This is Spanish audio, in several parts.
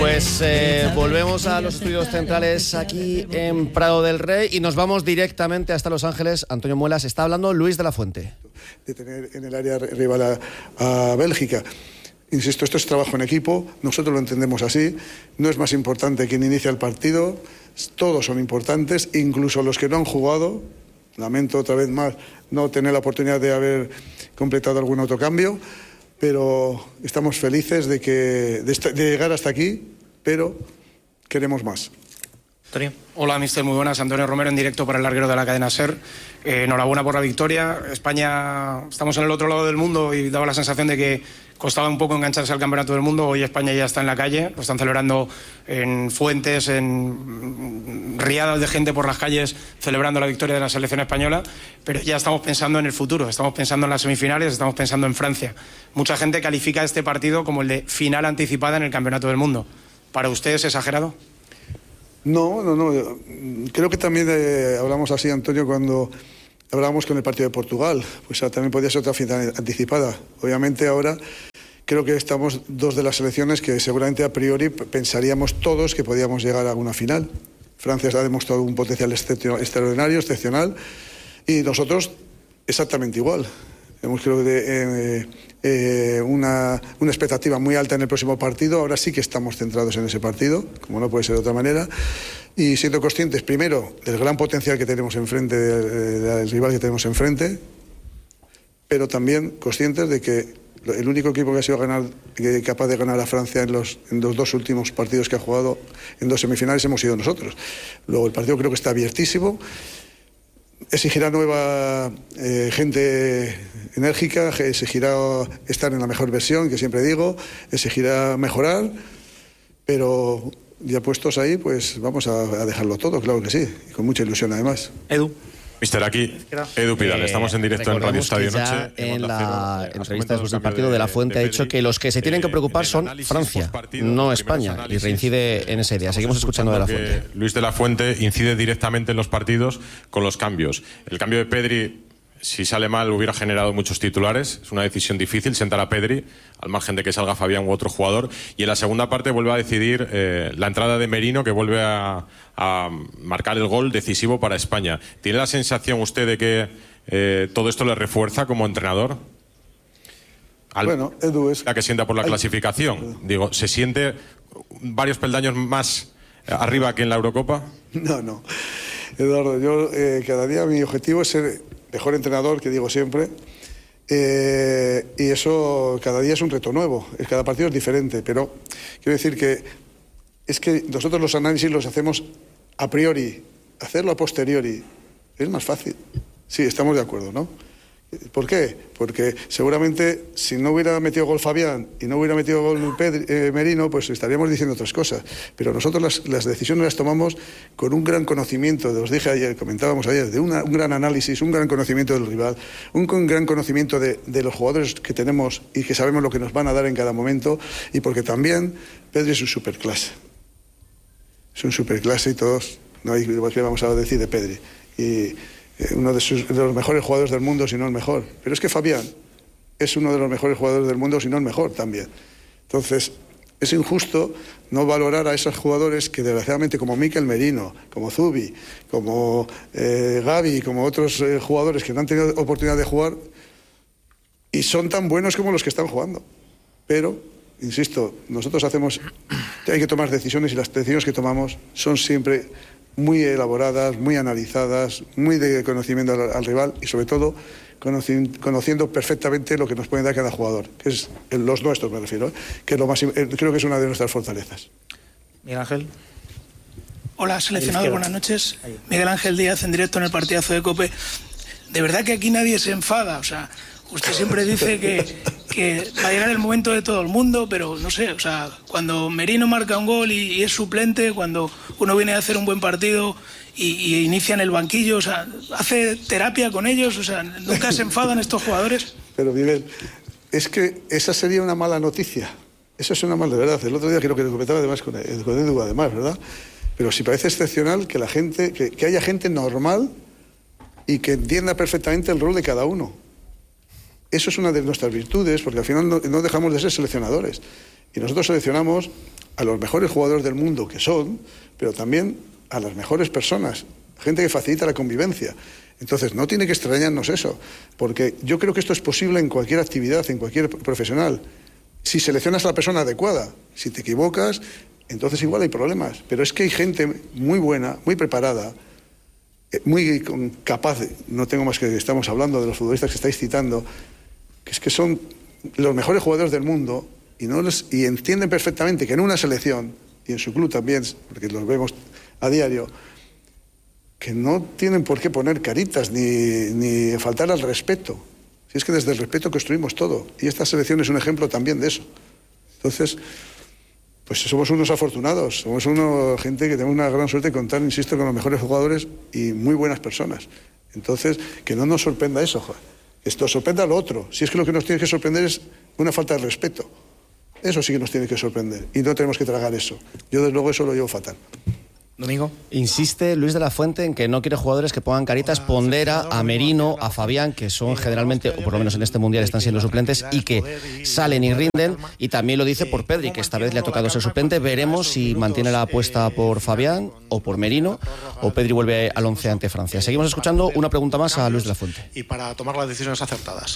Pues volvemos a los estudios centrales aquí en Prado del Rey y nos vamos directamente hasta Los Ángeles. Antonio Muelas, está hablando Luis de la Fuente. De tener en el área rival a Bélgica. Insisto, esto es trabajo en equipo, nosotros lo entendemos así, no es más importante quien inicia el partido, todos son importantes, incluso los que no han jugado. Lamento otra vez más no tener la oportunidad de haber completado algún otro cambio, pero estamos felices de llegar hasta aquí, pero queremos más. Antonio. Hola, mister, muy buenas. Antonio Romero en directo para el larguero de la cadena SER. Enhorabuena por la victoria. España, estamos en el otro lado del mundo y daba la sensación de que costaba un poco engancharse al campeonato del mundo. Hoy España ya está en la calle, lo están celebrando en fuentes, en riadas de gente por las calles, celebrando la victoria de la selección española, pero ya estamos pensando en el futuro, estamos pensando en las semifinales, estamos pensando en Francia. Mucha gente califica este partido como el de final anticipada en el campeonato del mundo. ¿Para usted es exagerado? No. Creo que también hablamos así, Antonio, cuando hablábamos con el partido de Portugal. Pues también podía ser otra final anticipada. Obviamente ahora creo que estamos dos de las selecciones que seguramente a priori pensaríamos todos que podíamos llegar a una final. Francia ha demostrado un potencial extraordinario, excepcional, y nosotros exactamente igual. Tenemos, creo, una expectativa muy alta en el próximo partido. Ahora sí que estamos centrados en ese partido, como no puede ser de otra manera, y siendo conscientes, primero, del gran potencial que tenemos enfrente, del rival que tenemos enfrente, pero también conscientes de que el único equipo que ha sido capaz de ganar a Francia en los dos últimos partidos que ha jugado, en dos semifinales, hemos sido nosotros. Luego, el partido creo que está abiertísimo. Exigirá nueva gente enérgica, exigirá estar en la mejor versión, que siempre digo, exigirá mejorar, pero ya puestos ahí, pues vamos a dejarlo todo, claro que sí, y con mucha ilusión además. Edu. Mister, aquí Edu Pidal, estamos en directo en Radio Estadio Noche. En la entrevista después del partido de la Fuente ha dicho que los que se tienen que preocupar son Francia, no España, y reincide en esa idea. Seguimos escuchando de la Fuente. Luis de la Fuente incide directamente en los partidos con los cambios. El cambio de Pedri, si sale mal, hubiera generado muchos titulares. Es una decisión difícil sentar a Pedri, al margen de que salga Fabián u otro jugador. Y en la segunda parte vuelve a decidir la entrada de Merino, que vuelve a marcar el gol decisivo para España. ¿Tiene la sensación usted de que todo esto le refuerza como entrenador? Bueno, Edu, es la que sienta por la clasificación. Digo, ¿se siente varios peldaños más arriba que en la Eurocopa? No. Eduardo, yo cada día mi objetivo es ser mejor entrenador, que digo siempre, y eso cada día es un reto nuevo, cada partido es diferente, pero quiero decir que es que nosotros los análisis los hacemos a priori, hacerlo a posteriori es más fácil. Sí, estamos de acuerdo, ¿no? ¿Por qué? Porque seguramente si no hubiera metido gol Fabián y no hubiera metido gol Merino, pues estaríamos diciendo otras cosas. Pero nosotros las decisiones las tomamos con un gran conocimiento, os dije ayer, comentábamos ayer, de un gran análisis, un gran conocimiento del rival, un gran conocimiento de los jugadores que tenemos y que sabemos lo que nos van a dar en cada momento, y porque también Pedri es un superclase. Es un superclase y todos, no hay que vamos a decir de Pedri. Y uno de los mejores jugadores del mundo, si no el mejor. Pero es que Fabián es uno de los mejores jugadores del mundo, si no el mejor también. Entonces, es injusto no valorar a esos jugadores que desgraciadamente, como Mikel Merino, como Zubi, como Gavi, como otros jugadores que no han tenido oportunidad de jugar y son tan buenos como los que están jugando. Pero, insisto, nosotros hay que tomar decisiones, y las decisiones que tomamos son siempre muy elaboradas, muy analizadas, muy de conocimiento al rival, y sobre todo conociendo perfectamente lo que nos puede dar cada jugador, que es los nuestros, me refiero, que es lo más, creo que es una de nuestras fortalezas. Miguel Ángel. Hola, seleccionado, buenas noches. Miguel Ángel Díaz, en directo en el partidazo de COPE. De verdad que aquí nadie se enfada, o sea, usted siempre dice que va a llegar el momento de todo el mundo, pero no sé, o sea, cuando Merino marca un gol y es suplente, cuando uno viene a hacer un buen partido y inicia en el banquillo, o sea, hace terapia con ellos, o sea, ¿nunca se enfadan estos jugadores? Pero Miguel, es que esa sería una mala noticia. Eso es una mala, de verdad. El otro día creo que lo comentaba además con Edu, además, ¿verdad? Pero sí parece excepcional que la gente, que haya gente normal y que entienda perfectamente el rol de cada uno. Eso es una de nuestras virtudes, porque al final no dejamos de ser seleccionadores. Y nosotros seleccionamos a los mejores jugadores del mundo que son, pero también a las mejores personas, gente que facilita la convivencia. Entonces, no tiene que extrañarnos eso, porque yo creo que esto es posible en cualquier actividad, en cualquier profesional. Si seleccionas a la persona adecuada, si te equivocas, entonces igual hay problemas. Pero es que hay gente muy buena, muy preparada, muy capaz, no tengo más que estamos hablando de los futbolistas que estáis citando, que es que son los mejores jugadores del mundo y entienden perfectamente que en una selección, y en su club también, porque los vemos a diario, que no tienen por qué poner caritas ni faltar al respeto. Si es que desde el respeto construimos todo. Y esta selección es un ejemplo también de eso. Entonces, pues somos unos afortunados, somos gente que tenemos una gran suerte de contar, insisto, con los mejores jugadores y muy buenas personas. Entonces, que no nos sorprenda eso, joder. Esto sorprenda a lo otro. Si es que lo que nos tiene que sorprender es una falta de respeto. Eso sí que nos tiene que sorprender. Y no tenemos que tragar eso. Yo, desde luego, eso lo llevo fatal. Domingo. Insiste Luis de la Fuente en que no quiere jugadores que pongan caritas, pondera a Merino, a Fabián, que son generalmente, o por lo menos en este Mundial están siendo suplentes y que salen y rinden, y también lo dice por Pedri, que esta vez le ha tocado ser suplente. Veremos si mantiene la apuesta por Fabián o por Merino, o Pedri vuelve al 11 ante Francia. Seguimos escuchando una pregunta más a Luis de la Fuente. Y para tomar las decisiones acertadas.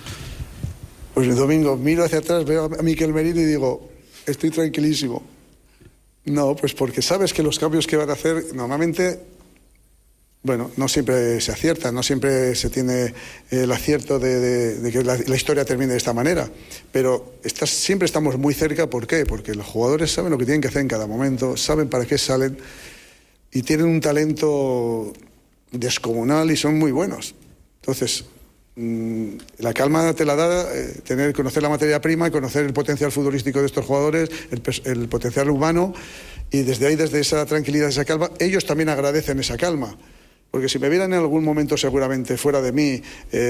Pues el domingo miro hacia atrás, veo a Miquel Merino y digo, estoy tranquilísimo. No, pues porque sabes que los cambios que van a hacer normalmente, bueno, no siempre se aciertan, no siempre se tiene el acierto de que la historia termine de esta manera, pero siempre estamos muy cerca. ¿Por qué? Porque los jugadores saben lo que tienen que hacer en cada momento, saben para qué salen y tienen un talento descomunal y son muy buenos. Entonces, la calma te la da conocer la materia prima y conocer el potencial futbolístico de estos jugadores, el potencial humano, y desde ahí, desde esa tranquilidad, esa calma, ellos también agradecen esa calma, porque si me vieran en algún momento seguramente fuera de mí,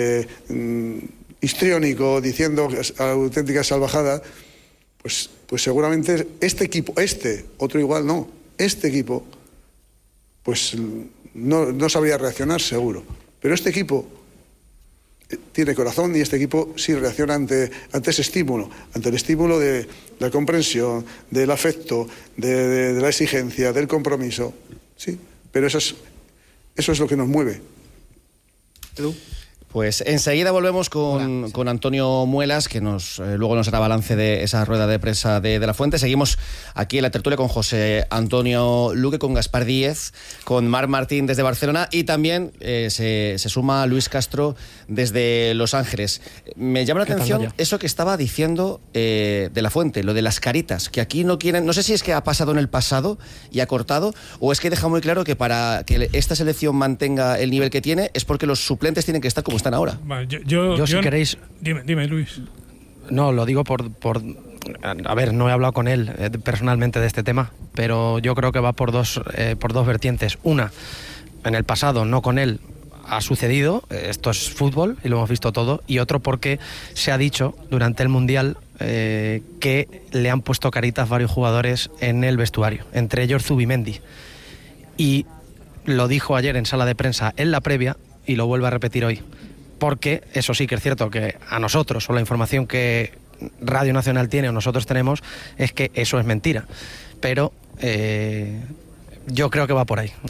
histriónico, diciendo auténticas salvajadas, pues seguramente este equipo, otro igual no, este equipo pues no sabría reaccionar seguro, pero este equipo tiene corazón y este equipo sí reacciona ante ese estímulo, ante el estímulo de la comprensión, del afecto, de la exigencia, del compromiso. Sí, pero eso es lo que nos mueve. ¿Edu? Pues enseguida volvemos con Antonio Muelas, que luego nos hará balance de esa rueda de prensa de la Fuente. Seguimos aquí en la tertulia con José Antonio Luque, con Gaspar Díez, con Marc Martín desde Barcelona, y también se suma Luis Castro desde Los Ángeles. Me llama la atención eso que estaba diciendo de la Fuente, lo de las caritas, que aquí no quieren, no sé si es que ha pasado en el pasado y ha cortado, o es que deja muy claro que para que esta selección mantenga el nivel que tiene es porque los suplentes tienen que estar como están ahora. Vale, yo si queréis... Dime, Luis. No, lo digo por... A ver, no he hablado con él personalmente de este tema, pero yo creo que va por dos vertientes. Una, en el pasado, no con él, ha sucedido, esto es fútbol y lo hemos visto todo, y otro porque se ha dicho durante el Mundial que le han puesto caritas varios jugadores en el vestuario, entre ellos Zubimendi. Y lo dijo ayer en sala de prensa en la previa y lo vuelve a repetir hoy. Porque eso sí que es cierto que a nosotros, o la información que Radio Nacional tiene o nosotros tenemos, es que eso es mentira. Pero yo creo que va por ahí.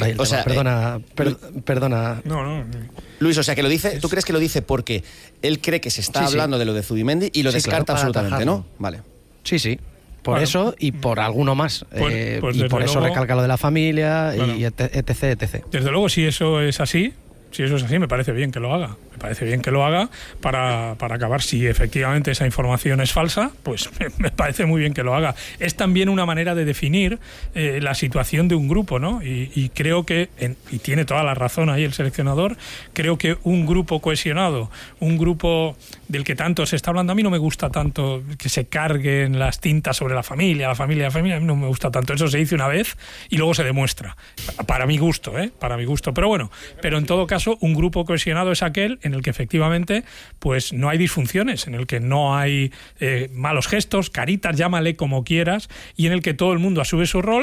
Perdona. No. Luis, o sea, que lo dice. ¿Tú crees que lo dice porque él cree que se está hablando de lo de Zubimendi y lo descarta absolutamente, atajarlo, ¿no? Vale. Sí. Por eso y por alguno más. Pues y por eso recalca lo de la familia, bueno, y etc. Desde luego, si eso es así, me parece bien que lo haga. Me parece bien que lo haga para acabar. Si efectivamente esa información es falsa, pues me parece muy bien que lo haga. Es también una manera de definir la situación de un grupo, ¿no? Y creo que, y tiene toda la razón ahí el seleccionador, creo que un grupo cohesionado, un grupo del que tanto se está hablando, a mí no me gusta tanto que se carguen las tintas sobre la familia, a mí no me gusta tanto. Eso se dice una vez y luego se demuestra. Para mi gusto, Pero bueno, en todo caso, un grupo cohesionado es aquel en el que efectivamente pues no hay disfunciones, en el que no hay malos gestos, caritas, llámale como quieras, y en el que todo el mundo asume su rol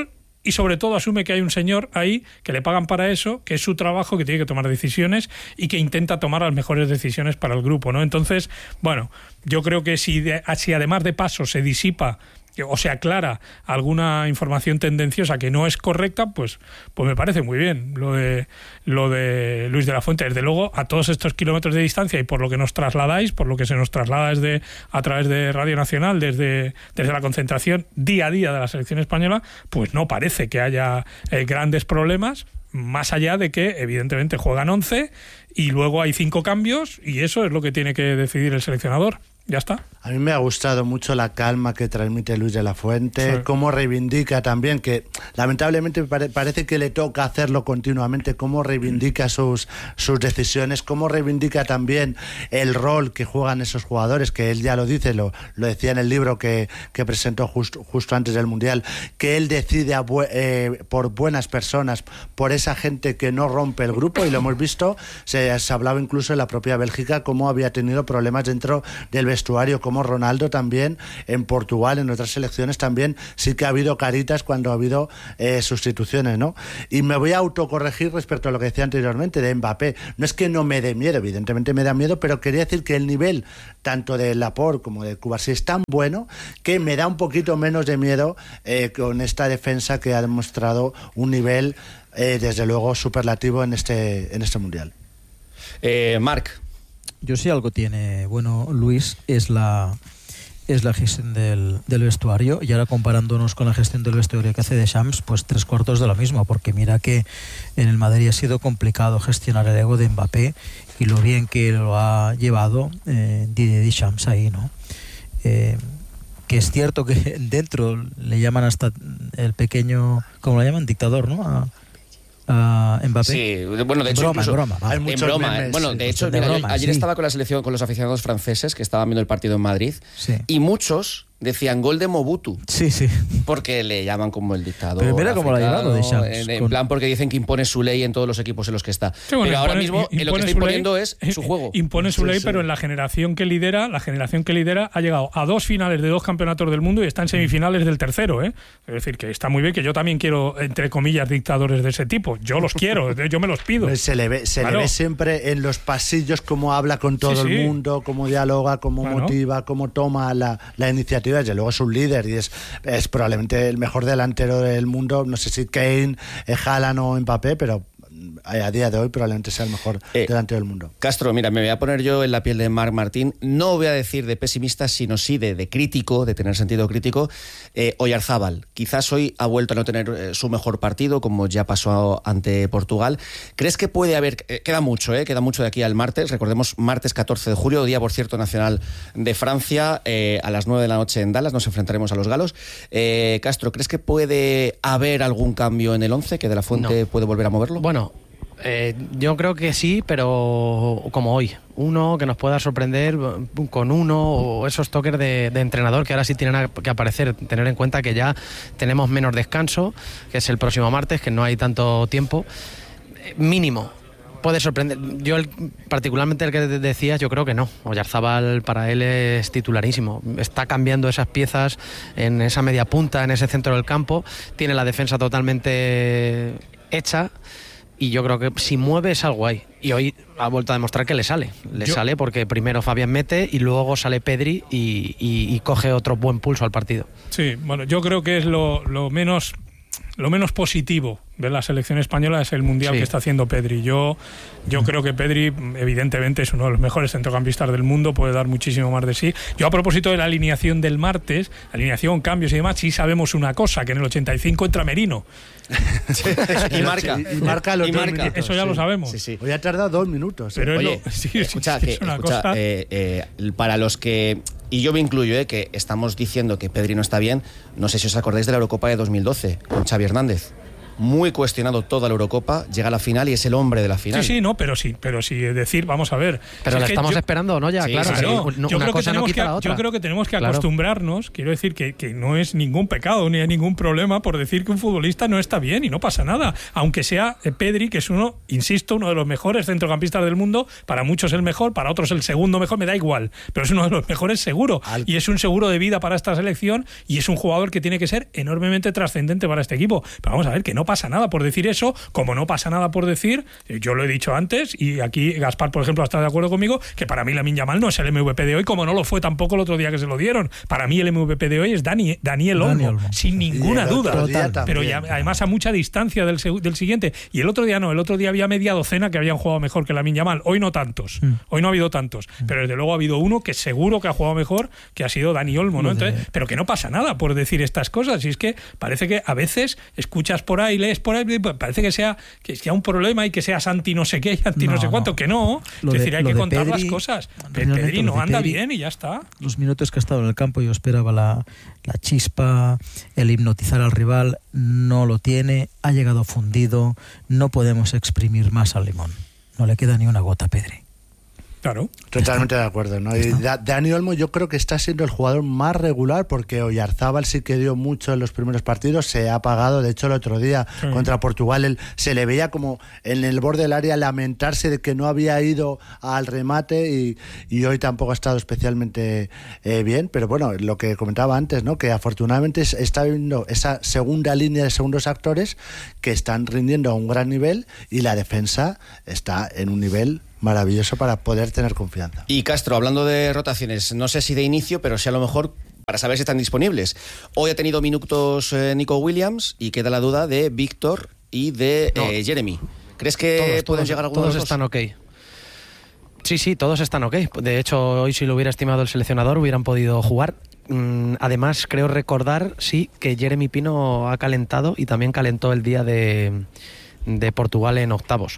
y sobre todo asume que hay un señor ahí que le pagan para eso, que es su trabajo, que tiene que tomar decisiones y que intenta tomar las mejores decisiones para el grupo, ¿no? Entonces, bueno, yo creo que si además de paso se disipa o se aclara alguna información tendenciosa que no es correcta, pues me parece muy bien lo de Luis de la Fuente. Desde luego, a todos estos kilómetros de distancia y por lo que nos trasladáis, por lo que se nos traslada a través de Radio Nacional, desde la concentración día a día de la selección española, pues no parece que haya grandes problemas, más allá de que evidentemente juegan 11 y luego hay 5 cambios y eso es lo que tiene que decidir el seleccionador. Ya está. A mí me ha gustado mucho la calma que transmite Luis de la Fuente, sí. Cómo reivindica también, que lamentablemente parece que le toca hacerlo continuamente, cómo reivindica sus decisiones, cómo reivindica también el rol que juegan esos jugadores, que él ya lo dice, lo decía en el libro que presentó justo antes del Mundial, que él decide por buenas personas, por esa gente que no rompe el grupo, y lo hemos visto, se hablaba incluso en la propia Bélgica cómo había tenido problemas dentro del vestuario, como Ronaldo también en Portugal, en otras selecciones también sí que ha habido caritas cuando ha habido sustituciones, ¿no? Y me voy a autocorregir respecto a lo que decía anteriormente de Mbappé. No es que no me dé miedo, evidentemente me da miedo, pero quería decir que el nivel tanto de Laporte como de Cubarsí es tan bueno que me da un poquito menos de miedo con esta defensa que ha demostrado un nivel desde luego superlativo en este Mundial. Marc. Yo sí algo tiene bueno Luis, es la gestión del vestuario, y ahora comparándonos con la gestión del vestuario que hace Deschamps, pues 3/4 de lo mismo, porque mira que en el Madrid ha sido complicado gestionar el ego de Mbappé y lo bien que lo ha llevado Didier Deschamps ahí, ¿no? Que es cierto que dentro le llaman hasta el pequeño, ¿cómo lo llaman? Dictador, ¿no? A Mbappé. Sí, bueno, de hecho, en broma. Hay muchos memes, bueno, de hecho, de mira, broma, ayer sí. estaba con la selección, con los aficionados franceses que estaban viendo el partido en Madrid, Sí. y muchos decían gol de Mobutu. Sí. Porque le llaman como el dictador. Pero mira cómo lo ha llevado Deschamps. En plan, porque dicen que impone su ley en todos los equipos en los que está. Sí, bueno, pero ahora mismo lo que está imponiendo es su juego. Impone su ley, pero en la generación que lidera ha llegado a 2 finales de 2 campeonatos del mundo y está en semifinales del tercero, ¿eh? Es decir, que está muy bien, que yo también quiero, entre comillas, dictadores de ese tipo. Yo los quiero, yo me los pido. Se le ve siempre en los pasillos cómo habla con todo el mundo, cómo dialoga, cómo motiva, cómo toma la iniciativa. Desde luego es un líder y es probablemente el mejor delantero del mundo. No sé si Kane, Haaland o Mbappé, pero a día de hoy probablemente sea el mejor delantero del mundo. Castro, mira, me voy a poner yo en la piel de Marc Martín. No voy a decir de pesimista, sino sí de crítico, de tener sentido crítico. Oyarzábal, quizás hoy ha vuelto a no tener su mejor partido, como ya pasó ante Portugal. ¿Crees que puede haber... queda mucho de aquí al martes. Recordemos, martes 14 de julio, día, por cierto, nacional de Francia, a las 9 de la noche en Dallas. Nos enfrentaremos a los galos. Castro, ¿crees que puede haber algún cambio en el 11? ¿Que De la Fuente puede volver a moverlo? Bueno, yo creo que sí, pero como hoy, uno que nos pueda sorprender con uno, o esos toques de entrenador que ahora sí tienen que aparecer. Tener en cuenta que ya tenemos menos descanso, que es el próximo martes, que no hay tanto tiempo mínimo. Puede sorprender. Yo particularmente el que decías, yo creo que no. Oyarzábal para él es titularísimo. Está cambiando esas piezas en esa media punta, en ese centro del campo. Tiene la defensa totalmente hecha. Y yo creo que si mueve es algo ahí. Y hoy ha vuelto a demostrar que le sale. Sale porque primero Fabián mete y luego sale Pedri y coge otro buen pulso al partido. Sí, bueno, yo creo que es lo menos positivo de la selección española es el mundial que está haciendo Pedri. Yo creo que Pedri evidentemente es uno de los mejores centrocampistas del mundo, puede dar muchísimo más de sí. Yo, a propósito de la alineación del martes, alineación, cambios y demás, sí sabemos una cosa, que en el 85 entra Merino. Y marca los 2 minutos. Eso ya lo sabemos. Sí. Hoy ha tardado 2 minutos. Pero oye, escucha, para los que, y yo me incluyo, que estamos diciendo que Pedri no está bien, no sé si os acordáis de la Eurocopa de 2012 con Xavi Hernández. muy cuestionado toda la Eurocopa, llega a la final y es el hombre de la final. Sí, no, pero sí, es decir, vamos a ver. Pero la estamos esperando, ¿no? Ya, sí, claro. sí. Yo creo que tenemos que acostumbrarnos, quiero decir que no es ningún pecado ni hay ningún problema por decir que un futbolista no está bien y no pasa nada, aunque sea Pedri, que es uno de los mejores centrocampistas del mundo, para muchos el mejor, para otros el segundo mejor, me da igual, pero es uno de los mejores seguro, y es un seguro de vida para esta selección y es un jugador que tiene que ser enormemente trascendente para este equipo. Pero vamos a ver, que no pasa nada por decir eso, como no pasa nada por decir, yo lo he dicho antes, y aquí Gaspar, por ejemplo, está de acuerdo conmigo, que para mí Lamine Yamal no es el MVP de hoy, como no lo fue tampoco el otro día que se lo dieron. Para mí el MVP de hoy es Daniel Olmo, sin ninguna duda. Pero ya, además a mucha distancia del siguiente. Y el otro día había media docena que habían jugado mejor que Lamine Yamal. Hoy no tantos. Hoy no ha habido tantos. Pero desde luego ha habido uno que seguro que ha jugado mejor, que ha sido Dani Olmo, ¿no? Entonces, pero que no pasa nada por decir estas cosas. Y es que parece que a veces escuchas por ahí, lees por ahí, parece que sea un problema y que seas anti no sé qué y anti no sé cuánto, que no. Es decir, hay que contar las cosas. Pedri no anda bien y ya está. Los minutos que ha estado en el campo yo esperaba la chispa, el hipnotizar al rival, no lo tiene, ha llegado fundido, no podemos exprimir más al limón. No le queda ni una gota a Pedri. Claro. Totalmente de acuerdo, ¿no? Y Dani Olmo yo creo que está siendo el jugador más regular, porque Oyarzábal sí que dio mucho en los primeros partidos, se ha apagado. De hecho, el otro día contra Portugal él se le veía como en el borde del área lamentarse de que no había ido al remate, y hoy tampoco ha estado especialmente bien. Pero bueno, lo que comentaba antes, ¿no? Que afortunadamente está viendo esa segunda línea de segundos actores que están rindiendo a un gran nivel, y la defensa está en un nivel maravilloso para poder tener confianza. Y Castro, hablando de rotaciones, no sé si de inicio, pero sí a lo mejor para saber si están disponibles. Hoy ha tenido minutos Nico Williams y queda la duda de Víctor y de Jeremy. ¿Crees que pueden llegar algunos? Todos están ok. Sí, todos están ok. De hecho, hoy si lo hubiera estimado el seleccionador hubieran podido jugar. Además, creo recordar, sí, que Jeremy Pino ha calentado y también calentó el día de Portugal en octavos.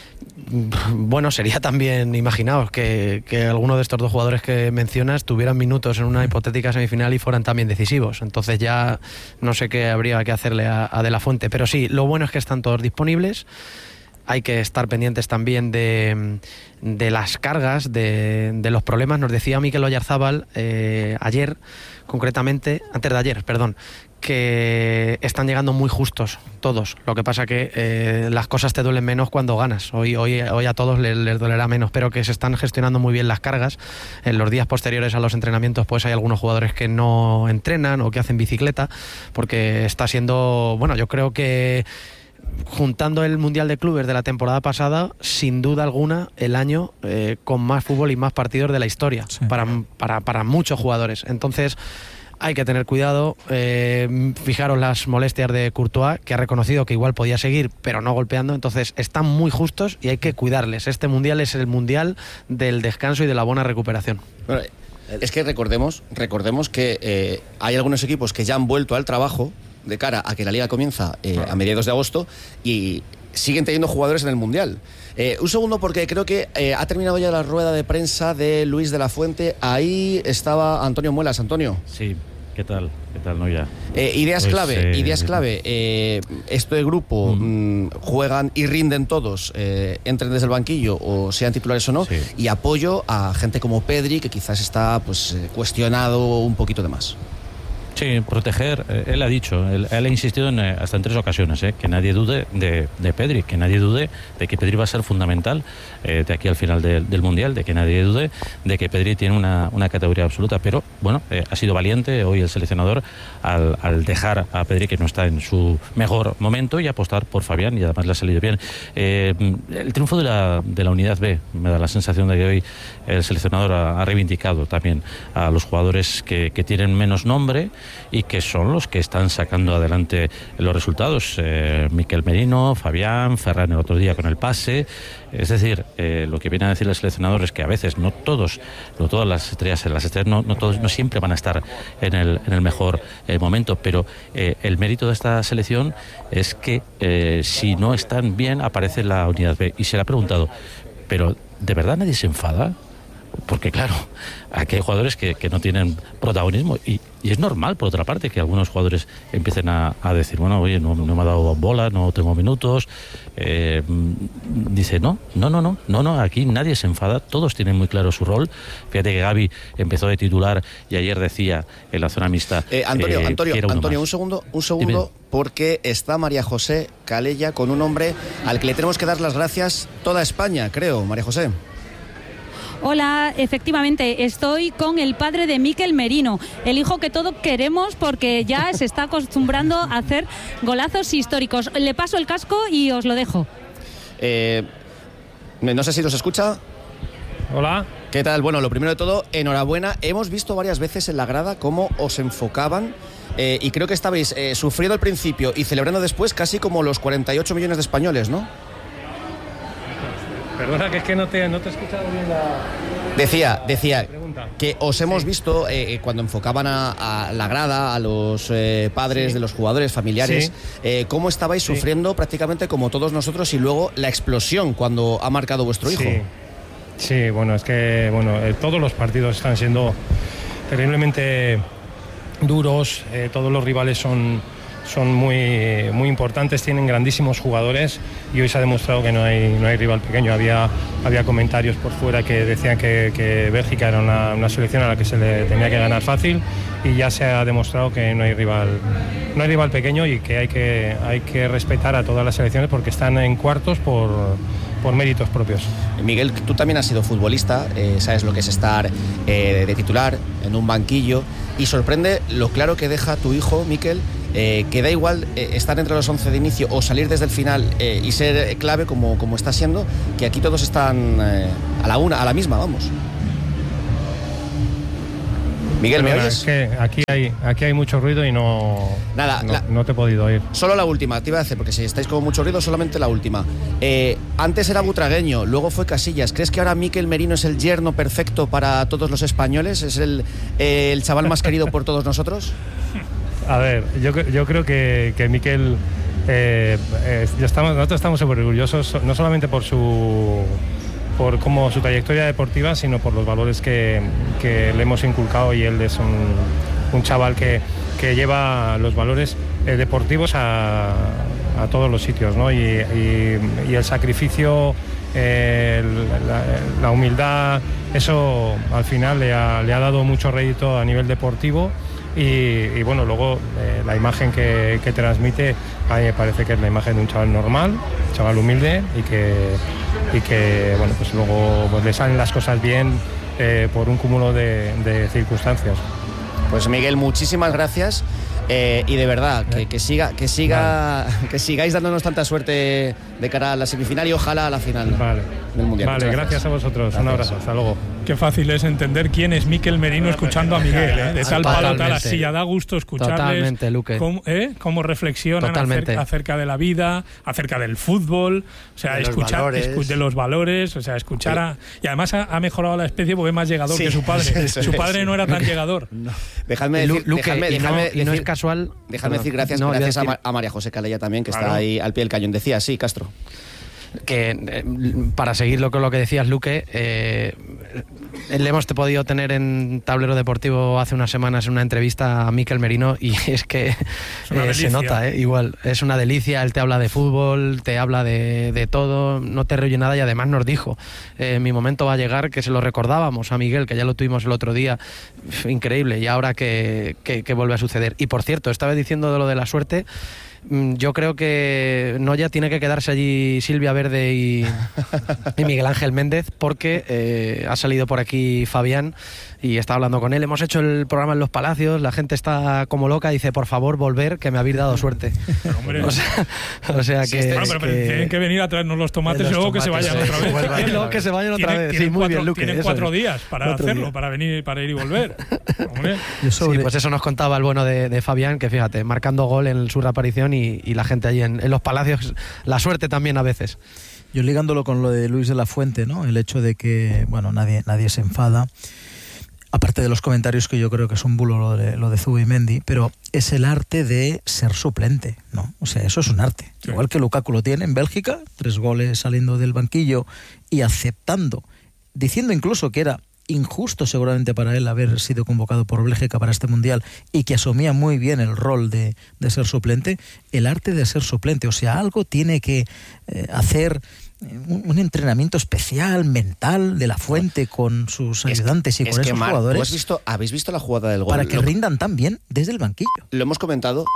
Bueno, sería también, imaginaos, que alguno de estos dos jugadores que mencionas tuvieran minutos en una hipotética semifinal y fueran también decisivos. Entonces ya no sé qué habría que hacerle a De La Fuente. Pero sí, lo bueno es que están todos disponibles. Hay que estar pendientes también de las cargas, de los problemas. Nos decía Mikel Oyarzábal ayer, concretamente, antes de ayer, perdón, que están llegando muy justos todos. Lo que pasa que las cosas te duelen menos cuando ganas. Hoy a todos les dolerá menos, pero que se están gestionando muy bien las cargas. En los días posteriores a los entrenamientos pues hay algunos jugadores que no entrenan o que hacen bicicleta, porque está siendo, bueno, yo creo que juntando el Mundial de Clubes de la temporada pasada, sin duda alguna, el año con más fútbol y más partidos de la historia, sí, para muchos jugadores. Entonces hay que tener cuidado. Fijaros las molestias de Courtois, que ha reconocido que igual podía seguir, pero no golpeando. Entonces están muy justos y hay que cuidarles. Este Mundial es el Mundial del descanso y de la buena recuperación. Bueno, es que recordemos que hay algunos equipos que ya han vuelto al trabajo de cara a que la Liga comienza a mediados de agosto, y siguen teniendo jugadores en el Mundial. Un segundo, porque creo que ha terminado ya la rueda de prensa de Luis de la Fuente. Ahí estaba Antonio Muelas. Antonio. Sí, ¿qué tal? ¿No? Ya. Ideas clave. Este grupo juegan y rinden todos, entren desde el banquillo o sean titulares o no, sí. Y apoyo a gente como Pedri, que quizás está cuestionado un poquito de más. Sí, proteger, él ha dicho, él ha insistido hasta en 3 ocasiones, que nadie dude de Pedri, que nadie dude de que Pedri va a ser fundamental de aquí al final del Mundial, de que nadie dude de que Pedri tiene una categoría absoluta. Pero bueno, ha sido valiente hoy el seleccionador al dejar a Pedri, que no está en su mejor momento, y apostar por Fabián, y además le ha salido bien. El triunfo de la Unidad B, me da la sensación de que hoy el seleccionador ha reivindicado también a los jugadores que tienen menos nombre y que son los que están sacando adelante los resultados. Miquel Merino, Fabián, Ferran el otro día con el pase. Es decir, lo que viene a decir el seleccionador es que a veces no todas las estrellas no siempre van a estar en el mejor momento, pero el mérito de esta selección es que si no están bien aparece la Unidad B. Y se le ha preguntado, ¿pero de verdad nadie se enfada porque claro, aquí hay jugadores que no tienen protagonismo y es normal, por otra parte, que algunos jugadores empiecen a decir, bueno, oye, no me ha dado bola, no tengo minutos. Dice, no, aquí nadie se enfada, todos tienen muy claro su rol. Fíjate que Gavi empezó de titular y ayer decía en la zona mixta Antonio, un segundo, porque está María José Calella con un hombre al que le tenemos que dar las gracias toda España, creo, María José. Hola, efectivamente, estoy con el padre de Mikel Merino, el hijo que todos queremos porque ya se está acostumbrando a hacer golazos históricos. Le paso el casco y os lo dejo. No sé si nos escucha. Hola. ¿Qué tal? Bueno, lo primero de todo, enhorabuena. Hemos visto varias veces en la grada cómo os enfocaban y creo que estabais sufriendo al principio y celebrando después casi como los 48 millones de españoles, ¿no? Perdona, que es que no te he escuchado bien la... Decía que os hemos visto cuando enfocaban a la grada, a los padres de los jugadores, familiares, cómo estabais sufriendo prácticamente como todos nosotros y luego la explosión cuando ha marcado vuestro hijo. Sí, bueno, es que todos los partidos están siendo terriblemente duros, todos los rivales son muy, muy importantes, tienen grandísimos jugadores y hoy se ha demostrado que no hay rival pequeño. Había comentarios por fuera que decían que Bélgica era una selección a la que se le tenía que ganar fácil y ya se ha demostrado que no hay rival pequeño y que hay que respetar a todas las selecciones porque están en cuartos por méritos propios. Miguel, tú también has sido futbolista, sabes lo que es estar de titular en un banquillo y sorprende lo claro que deja tu hijo, Mikel, que da igual estar entre los 11 de inicio o salir desde el final y ser clave como está siendo, que aquí todos están a la misma, vamos. Miguel, ¿me oyes? Es que aquí hay mucho ruido y no te he podido oír. Solo la última, te iba a decir, porque si estáis con mucho ruido, solamente la última. Antes era Butragueño, luego fue Casillas. ¿Crees que ahora Mikel Merino es el yerno perfecto para todos los españoles? ¿Es el chaval más querido por todos nosotros? A ver, yo creo que Mikel... nosotros estamos súper orgullosos, no solamente por su trayectoria deportiva, sino por los valores que le hemos inculcado, y él es un chaval que lleva los valores deportivos a todos los sitios, ¿no? Y el sacrificio, la humildad, eso al final le ha dado mucho rédito a nivel deportivo. Y bueno, luego la imagen que transmite a mí me parece que es la imagen de un chaval normal, un chaval humilde y que bueno, pues luego pues le salen las cosas bien por un cúmulo de circunstancias. Pues Miguel, muchísimas gracias y de verdad que sigáis dándonos tanta suerte de cara a la semifinal y ojalá a la final del Mundial. Vale, gracias a vosotros. Gracias. Un abrazo, hasta luego. Qué fácil es entender quién es Mikel Merino escuchando a Miguel, de tal palo, tal así, ya da gusto escucharles. Totalmente, Luque. Cómo reflexionan acerca de la vida, acerca del fútbol, o sea, escuchar de los valores, o sea, escuchar y además ha mejorado la especie porque es más llegador que su padre. Su padre no era tan llegador. No. Dejadme decir, no es casual. Dejadme decir gracias a María José Calella también, que está ahí al pie del cañón. Decía, sí, Castro. Que para seguir lo que decías, Luque, le hemos podido tener en Tablero Deportivo hace unas semanas en una entrevista a Mikel Merino y es que se nota, igual, es una delicia. Él te habla de fútbol, te habla de todo, no te reoye nada y además nos dijo, mi momento va a llegar, que se lo recordábamos a Miguel, que ya lo tuvimos el otro día, increíble, y ahora que vuelve a suceder. Y por cierto, estaba diciendo de lo de la suerte. Yo creo que ya tiene que quedarse allí Silvia Verde y Miguel Ángel Méndez, porque ha salido por aquí Fabián y está hablando con él. Hemos hecho el programa en Los Palacios, la gente está como loca, dice, por favor, volver, que me habéis dado suerte. O sea que... pero tienen que venir a traernos los tomates y luego que se vayan otra vez. Que se vayan otra vez. Sí, muy bien, Luque. Tienen 4 días para hacerlo, para venir y volver. Sí, pues eso nos contaba el bueno de Fabián, que fíjate, marcando gol en su reaparición y la gente allí en Los Palacios, la suerte también a veces. Yo ligándolo con lo de Luis de la Fuente, ¿no? El hecho de que, bueno, nadie se enfada, aparte de los comentarios que yo creo que es un bulo lo de Zubimendi, pero es el arte de ser suplente, ¿no? O sea, eso es un arte. Sí. Igual que Lukaku lo tiene en Bélgica, 3 goles saliendo del banquillo y aceptando, diciendo incluso que era injusto seguramente para él haber sido convocado por Bélgica para este Mundial y que asumía muy bien el rol de ser suplente, el arte de ser suplente. O sea, algo tiene que hacer un entrenamiento especial, mental, de la Fuente con sus ayudantes y con esos jugadores. ¿Habéis visto la jugada del gol? Para que rindan tan bien desde el banquillo. Lo hemos comentado,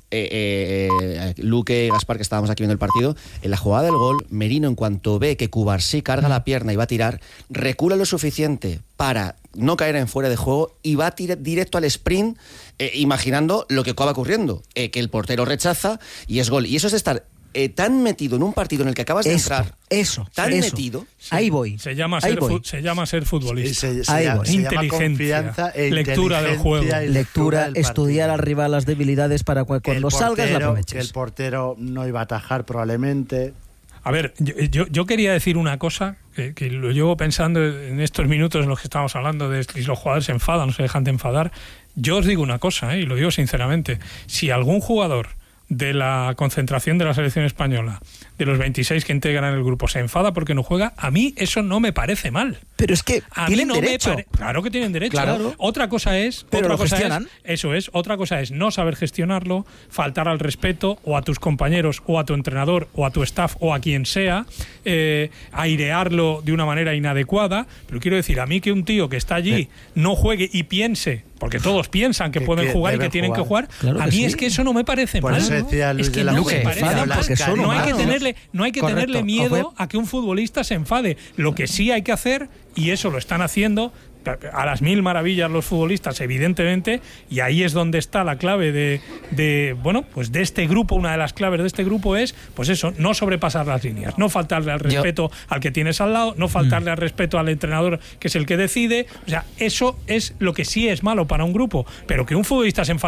Luque y Gaspar, que estábamos aquí viendo el partido. En la jugada del gol, Merino, en cuanto ve que Cubarsí carga la pierna y va a tirar, recula lo suficiente para no caer en fuera de juego y va directo al sprint, imaginando lo que acaba ocurriendo, que el portero rechaza y es gol. Y eso es estar tan metido en un partido en el que acabas de entrar, tan metido. Ahí voy. Se llama ser futbolista. Se inteligencia, lectura del juego. Lectura, estudiar al rival las debilidades para cuando salgas la aproveches. Que el portero no iba a atajar probablemente. A ver, yo quería decir una cosa que lo llevo pensando en estos minutos en los que estamos hablando de si los jugadores se enfadan, no se dejan de enfadar. Yo os digo una cosa, y lo digo sinceramente. Si algún jugador de la concentración de la selección española, de los 26 que integran el grupo, se enfada porque no juega, a mí eso no me parece mal. Pero es que tienen derecho. Claro que tienen derecho. Claro. Otra cosa es... Pero lo gestionan. Otra cosa es no saber gestionarlo, faltar al respeto o a tus compañeros o a tu entrenador o a tu staff o a quien sea, airearlo de una manera inadecuada. Pero quiero decir, a mí que un tío que está allí no juegue y piense, porque todos piensan que pueden jugar y que tienen que jugar, claro a mí es que eso no me parece mal. Es que no me parece. No hay que tenerle miedo a que un futbolista se enfade. Lo que sí hay que hacer, y eso lo están haciendo a las mil maravillas los futbolistas, evidentemente, y ahí es donde está la clave de este grupo. Una de las claves de este grupo es, pues eso, no sobrepasar las líneas, no faltarle al respeto al que tienes al lado, no faltarle al respeto al entrenador, que es el que decide. O sea, eso es lo que sí es malo para un grupo, pero que un futbolista se enfade